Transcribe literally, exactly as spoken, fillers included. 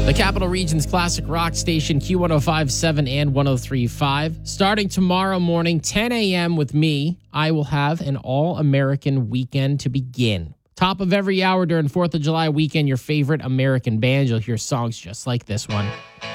The Capital Region's classic rock station, Q one oh five point seven and one oh three point five. Starting tomorrow morning, ten a.m. with me, I will have an all-American weekend to begin. Top of every hour during fourth of July weekend, your favorite American band. You'll hear songs just like this one.